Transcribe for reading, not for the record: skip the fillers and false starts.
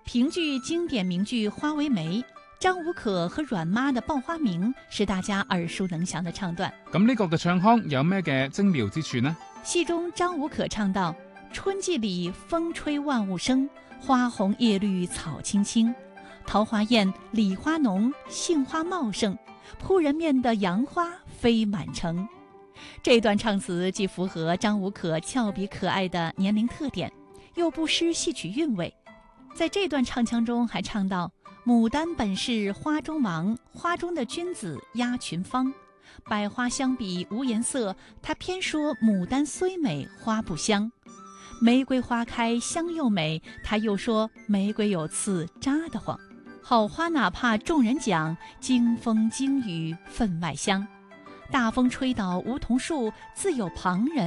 评剧经典名剧《花为媒》，张无可和阮妈的报花名是大家耳熟能详的唱段。 咁呢個嘅唱腔有咩嘅精妙之處呢？ 戲中張無可唱道：春季裡風吹萬物生，花紅葉綠草青青，桃花艷，李花濃，杏花茂盛，撲人面的楊花飛滿城。這段唱詞既符合張無可俏皮可愛的年齡特點，又不失戲曲韻味。在這段唱腔中還唱到：牡丹本是花中王，花中的君子壓群芳。百花相比無顏色，他偏說牡丹雖美花不香。玫瑰花開香又美，他又說玫瑰有刺扎得慌。好花哪怕眾人講，經風經雨分外香。大風吹倒梧桐樹，自有旁人